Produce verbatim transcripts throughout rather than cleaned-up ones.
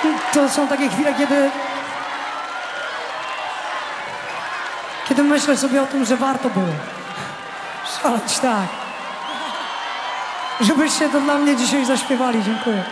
to są takie chwile, kiedy... Kiedy myślę sobie o tym, że warto było szaleć, tak. Żebyście to dla mnie dzisiaj zaśpiewali. Dziękuję.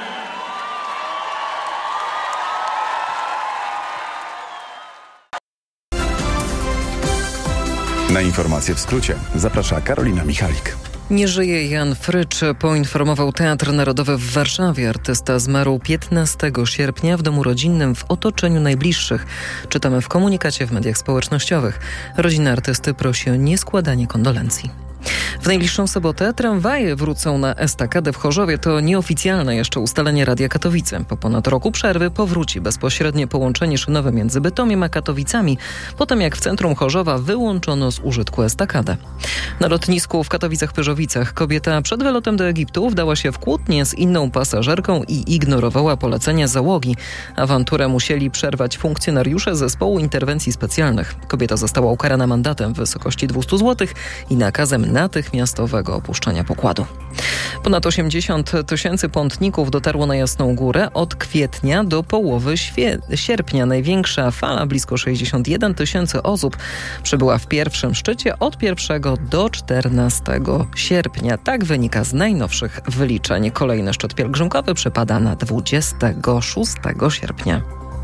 Na informacje w skrócie zaprasza Karolina Michalik. Nie żyje Jan Frycz, poinformował Teatr Narodowy w Warszawie. Artysta zmarł piętnastego sierpnia w domu rodzinnym w otoczeniu najbliższych. Czytamy w komunikacie w mediach społecznościowych. Rodzina artysty prosi o nieskładanie kondolencji. W najbliższą sobotę tramwaje wrócą na estakadę w Chorzowie. To nieoficjalne jeszcze ustalenie Radia Katowice. Po ponad roku przerwy powróci bezpośrednie połączenie szynowe między Bytomiem a Katowicami, po tym jak w centrum Chorzowa wyłączono z użytku estakadę. Na lotnisku w Katowicach-Pyrzowicach kobieta przed wylotem do Egiptu wdała się w kłótnię z inną pasażerką i ignorowała polecenia załogi. Awanturę musieli przerwać funkcjonariusze zespołu interwencji specjalnych. Kobieta została ukarana mandatem w wysokości dwieście złotych i nakazem natychmiastowego opuszczenia pokładu. Ponad osiemdziesiąt tysięcy pątników dotarło na Jasną Górę od kwietnia do połowy świe- sierpnia. Największa fala, blisko sześćdziesiąt jeden tysięcy osób, przybyła w pierwszym szczycie od pierwszego do czternastego sierpnia. Tak wynika z najnowszych wyliczeń. Kolejny szczyt pielgrzymkowy przypada na dwudziestego szóstego sierpnia.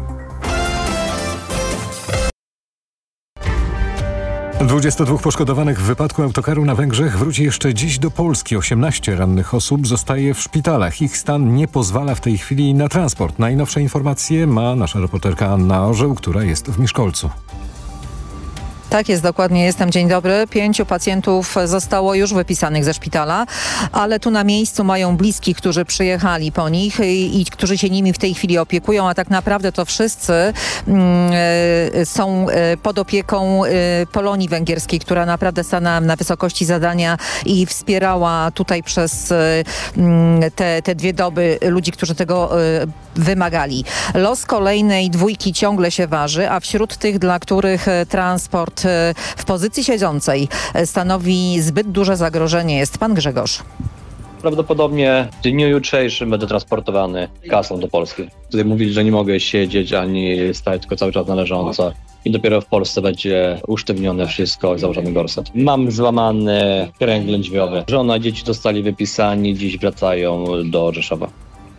dwudziestu dwóch poszkodowanych w wypadku autokaru na Węgrzech wróci jeszcze dziś do Polski. osiemnaście rannych osób zostaje w szpitalach. Ich stan nie pozwala w tej chwili na transport. Najnowsze informacje ma nasza reporterka Anna Orzeł, która jest w Miszkolcu. Tak jest, dokładnie jestem. Dzień dobry. Pięciu pacjentów zostało już wypisanych ze szpitala, ale tu na miejscu mają bliskich, którzy przyjechali po nich i, i którzy się nimi w tej chwili opiekują, a tak naprawdę to wszyscy mm, y, są y, pod opieką y, Polonii Węgierskiej, która naprawdę stanęła na wysokości zadania i wspierała tutaj przez y, te, te dwie doby ludzi, którzy tego y, wymagali. Los kolejnej dwójki ciągle się waży, a wśród tych, dla których transport w pozycji siedzącej stanowi zbyt duże zagrożenie, jest pan Grzegorz. Prawdopodobnie w dniu jutrzejszym będę transportowany kasą do Polski. Tutaj mówili, że nie mogę siedzieć ani stać, tylko cały czas na leżąco. I dopiero w Polsce będzie usztywnione wszystko i założony gorset. Mam złamany kręg lędźwiowy. Żona, dzieci zostali wypisani, dziś wracają do Rzeszowa.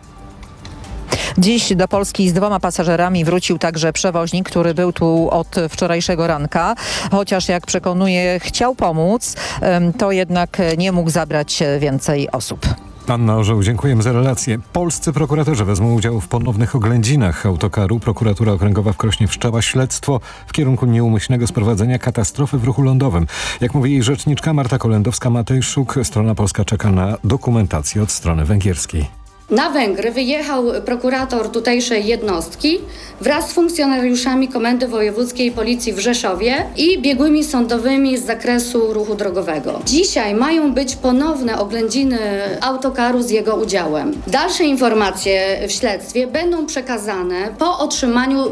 Dziś do Polski z dwoma pasażerami wrócił także przewoźnik, który był tu od wczorajszego ranka. Chociaż jak przekonuje, chciał pomóc, to jednak nie mógł zabrać więcej osób. Anna Orzeł, dziękujemy za relację. Polscy prokuratorzy wezmą udział w ponownych oględzinach autokaru. Prokuratura Okręgowa w Krośnie wszczęła śledztwo w kierunku nieumyślnego sprowadzenia katastrofy w ruchu lądowym. Jak mówi jej rzeczniczka Marta Kolendowska-Matejszuk, strona polska czeka na dokumentację od strony węgierskiej. Na Węgry wyjechał prokurator tutejszej jednostki wraz z funkcjonariuszami Komendy Wojewódzkiej Policji w Rzeszowie i biegłymi sądowymi z zakresu ruchu drogowego. Dzisiaj mają być ponowne oględziny autokaru z jego udziałem. Dalsze informacje w śledztwie będą przekazane po otrzymaniu